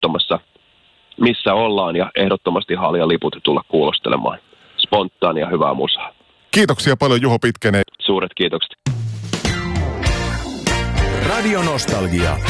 katsomassa, missä ollaan, ja ehdottomasti haalia liput tulla kuulostelemaan spontaania hyvää musaa. Kiitoksia paljon Juho Pitkänen. Suuret kiitokset. Radio Nostalgia.